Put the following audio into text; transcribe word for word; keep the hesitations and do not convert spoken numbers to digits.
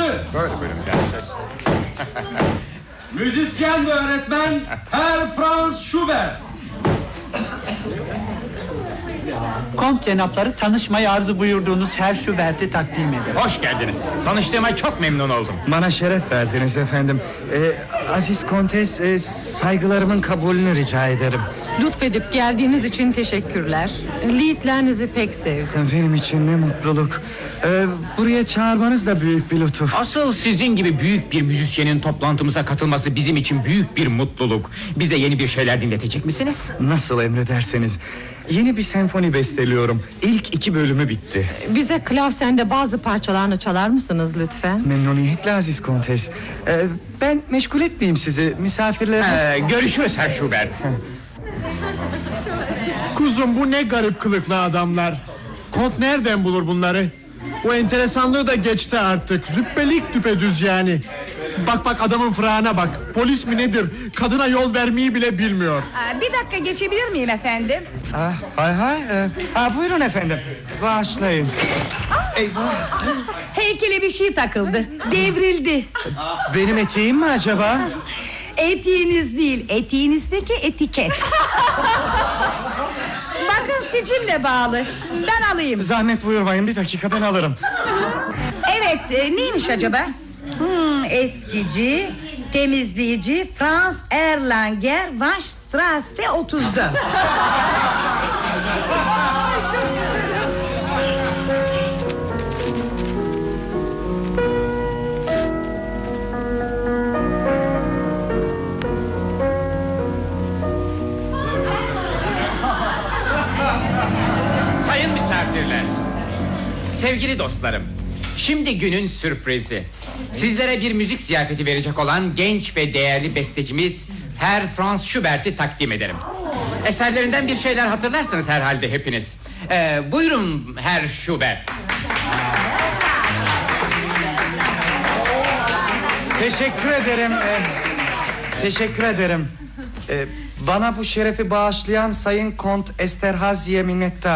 Böyle bölüm prenses. Müzisyen ve öğretmen Herr Franz Schubert. Kont cenapları tanışmayı arzu buyurduğunuz Herr Schubert'i takdim ederim. Hoş geldiniz. Tanıştığıma çok memnun oldum. Bana şeref verdiniz efendim. Ee, Aziz Kontes, e, saygılarımın kabulünü rica ederim. Lütfedip geldiğiniz için teşekkürler. Liedlerinizi pek sevdim. Benim için ne mutluluk. Ee, buraya çağırmanız da büyük bir lütuf. Asıl sizin gibi büyük bir müzisyenin toplantımıza katılması bizim için büyük bir mutluluk. Bize yeni bir şeyler dinletecek misiniz? Nasıl emrederseniz. Yeni bir senfoni besteliyorum. İlk iki bölümü bitti. Bize klavsende bazı parçalarını çalar mısınız lütfen? Memnuniyetle Aziz Kontes. Ee, ben meşgul etmeyeyim sizi. Misafirleriniz... Ee, görüşürüz Herr Schubert. Kuzum, bu ne garip kılıklı adamlar. Kont nereden bulur bunları? O enteresanlığı da geçti artık. Züppelik düpedüz yani. Bak bak adamın fırağına bak. Polis mi nedir? Kadına yol vermeyi bile bilmiyor. Aa, bir dakika geçebilir miyim efendim? Ah, hay hay. Ee, ha, buyurun efendim. Bağışlayın. Eyvah. Heykele bir şey takıldı. Devrildi. Benim eteğim mi acaba? Etiğiniz değil, etiğinizdeki etiket. Bakın sicimle bağlı. Ben alayım. Zahmet buyurmayın, bir dakika ben alırım. Evet, e, neymiş acaba? Hmm, eskici, temizleyici, Franz Erlanger, Weinstraße otuz dört. Sayın misafirler, sevgili dostlarım, şimdi günün sürprizi. Sizlere bir müzik ziyafeti verecek olan genç ve değerli bestecimiz Herr Franz Schubert'i takdim ederim. Eserlerinden bir şeyler hatırlarsınız herhalde hepiniz. Ee, buyurun Herr Schubert. Teşekkür ederim. Ee, teşekkür ederim. Ee, bana bu şerefi bağışlayan Sayın Kont Esterhazy'ye minnettarım.